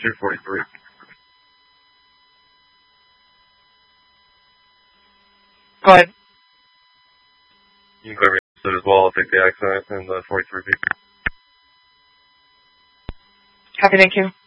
243. Go ahead. You can clear me as well. I'll take the accent and the 43 feet. Copy, thank you.